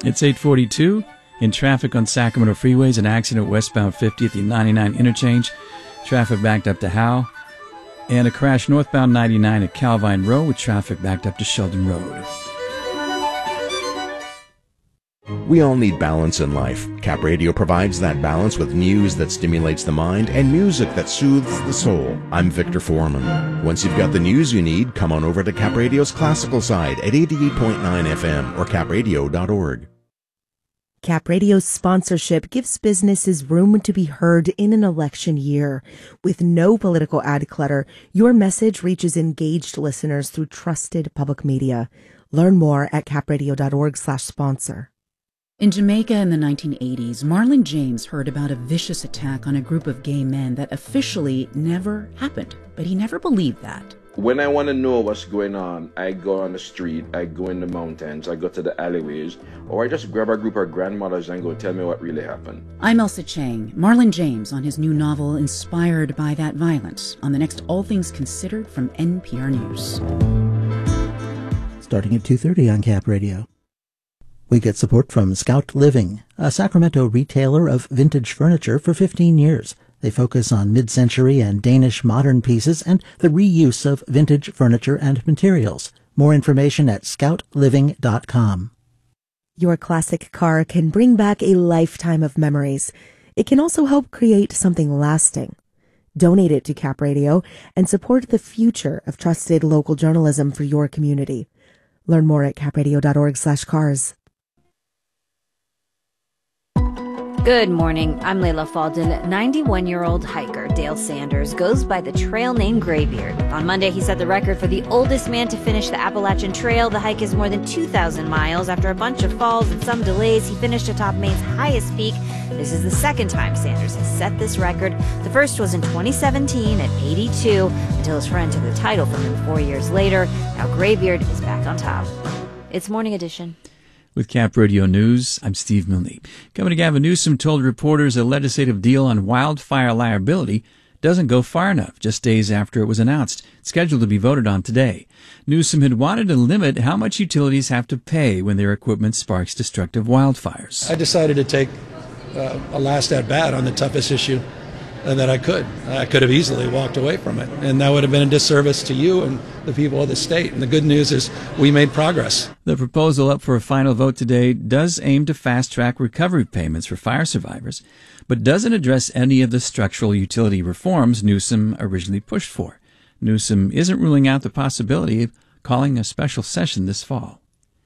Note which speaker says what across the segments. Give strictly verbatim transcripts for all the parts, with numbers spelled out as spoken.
Speaker 1: It's eight forty-two. In traffic on Sacramento freeways, an accident westbound fifty at the ninety-nine interchange. Traffic backed up to Howe. And a crash northbound ninety-nine at Calvine Road with traffic backed up to Sheldon Road.
Speaker 2: We all need balance in life. Cap Radio provides that balance with news that stimulates the mind and music that soothes the soul. I'm Victor Foreman. Once you've got the news you need, come on over to Cap Radio's classical side at eighty-eight point nine F M or cap radio dot org.
Speaker 3: Cap Radio's sponsorship gives businesses room to be heard in an election year. With no political ad clutter, your message reaches engaged listeners through trusted public media. Learn more at cap radio dot org slash sponsor.
Speaker 4: In Jamaica in the nineteen eighties, Marlon James heard about a vicious attack on a group of gay men that officially never happened, but he never believed that.
Speaker 5: When I want to know what's going on, I go on the street, I go in the mountains, I go to the alleyways, or I just grab a group of grandmothers and go tell me what really happened.
Speaker 4: I'm Elsa Chang. Marlon James on his new novel, Inspired by That Violence, on the next All Things Considered from N P R News.
Speaker 6: Starting at two thirty on Cap Radio. We get support from Scout Living, a Sacramento retailer of vintage furniture for fifteen years. They focus on mid-century and Danish modern pieces and the reuse of vintage furniture and materials. More information at scout living dot com.
Speaker 3: Your classic car can bring back a lifetime of memories. It can also help create something lasting. Donate it to Cap Radio and support the future of trusted local journalism for your community. Learn more at cap radio dot org slash cars.
Speaker 7: Good morning. I'm Layla Falden. ninety-one-year-old hiker Dale Sanders goes by the trail name Graybeard. On Monday, he set the record for the oldest man to finish the Appalachian Trail. The hike is more than two thousand miles. After a bunch of falls and some delays, he finished atop Maine's highest peak. This is the second time Sanders has set this record. The first was in twenty seventeen at eighty-two, until his friend took the title from him four years later. Now Graybeard is back on top. It's Morning Edition.
Speaker 1: With Cap Radio News, I'm Steve Milne. Governor Gavin Newsom told reporters a legislative deal on wildfire liability doesn't go far enough, just days after it was announced. It's scheduled to be voted on today. Newsom had wanted to limit how much utilities have to pay when their equipment sparks destructive wildfires.
Speaker 8: I decided to take uh, a last at-bat on the toughest issue uh, that I could. I could have easily walked away from it, and that would have been a disservice to you and the people of the state. And the good news is we made progress.
Speaker 1: The proposal up for a final vote today does aim to fast-track recovery payments for fire survivors, but doesn't address any of the structural utility reforms Newsom originally pushed for. Newsom isn't ruling out the possibility of calling a special session this fall.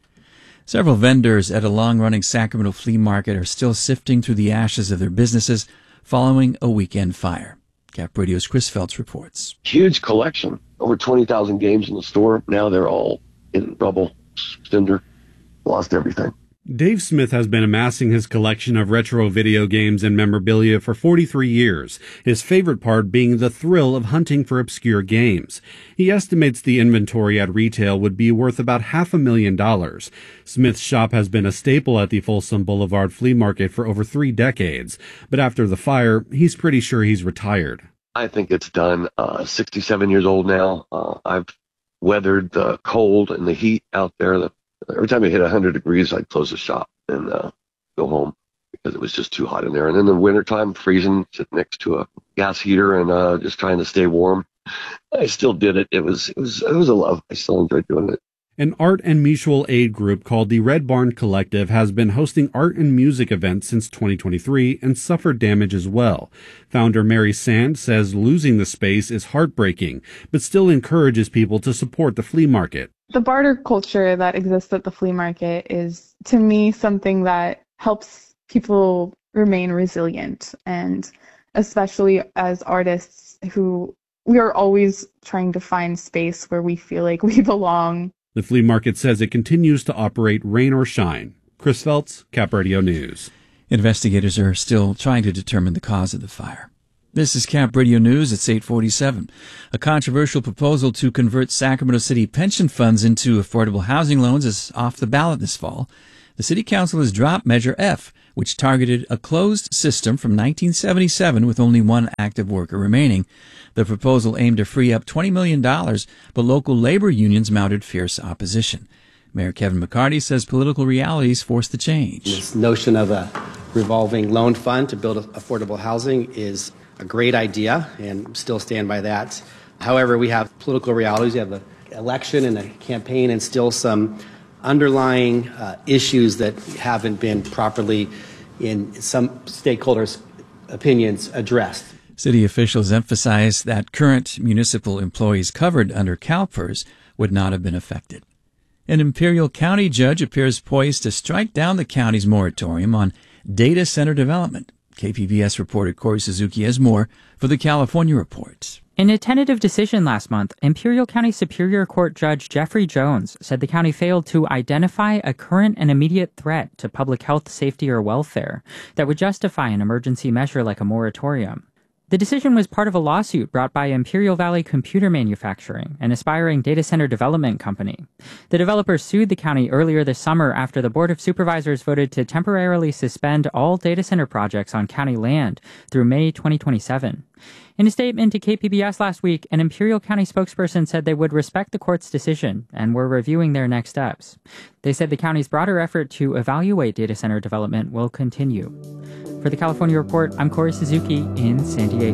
Speaker 1: Several vendors at a long-running Sacramento flea market are still sifting through the ashes of their businesses following a weekend fire. Cap Radio's Chris Feltz reports.
Speaker 9: Huge collection. Over twenty thousand games in the store. Now they're all in rubble, cinder, lost everything.
Speaker 10: Dave Smith has been amassing his collection of retro video games and memorabilia for forty-three years, his favorite part being the thrill of hunting for obscure games. He estimates the inventory at retail would be worth about half a million dollars. Smith's shop has been a staple at the Folsom Boulevard Flea Market for over three decades, but after the fire, he's pretty sure he's retired.
Speaker 9: I think it's done. Uh, sixty-seven years old now. Uh, I've weathered the cold and the heat out there. The Every time it hit one hundred degrees, I'd close the shop and uh, go home because it was just too hot in there. And in the wintertime, freezing, sitting next to a gas heater and uh, just trying to stay warm. I still did it. It was it was it was a love. I still enjoyed doing it.
Speaker 10: An art and mutual aid group called the Red Barn Collective has been hosting art and music events since twenty twenty-three and suffered damage as well. Founder Mary Sand says losing the space is heartbreaking, but still encourages people to support the flea market.
Speaker 11: The barter culture that exists at the flea market is, to me, something that helps people remain resilient, and especially as artists who we are always trying to find space where we feel like we belong.
Speaker 10: The flea market says it continues to operate rain or shine. Chris Feltz, Cap Radio News.
Speaker 1: Investigators are still trying to determine the cause of the fire. This is Cap Radio News. It's eight forty-seven. A controversial proposal to convert Sacramento City pension funds into affordable housing loans is off the ballot this fall. The City Council has dropped Measure F, which targeted a closed system from nineteen seventy-seven with only one active worker remaining. The proposal aimed to free up twenty million dollars, but local labor unions mounted fierce opposition. Mayor Kevin McCarty says political realities force the change.
Speaker 12: This notion of a revolving loan fund to build affordable housing is a great idea, and still stand by that. However, we have political realities. We have an election and a campaign and still some underlying uh, issues that haven't been properly, in some stakeholders' opinions, addressed.
Speaker 1: City officials emphasize that current municipal employees covered under CalPERS would not have been affected. An Imperial County judge appears poised to strike down the county's moratorium on data center development. K P B S reporter Corey Suzuki has more for the California Report.
Speaker 13: In a tentative decision last month, Imperial County Superior Court Judge Jeffrey Jones said the county failed to identify a current and immediate threat to public health, safety, or welfare that would justify an emergency measure like a moratorium. The decision was part of a lawsuit brought by Imperial Valley Computer Manufacturing, an aspiring data center development company. The developer sued the county earlier this summer after the Board of Supervisors voted to temporarily suspend all data center projects on county land through May twenty twenty-seven. In a statement to K P B S last week, an Imperial County spokesperson said they would respect the court's decision and were reviewing their next steps. They said the county's broader effort to evaluate data center development will continue. For the California Report, I'm Corey Suzuki in San Diego.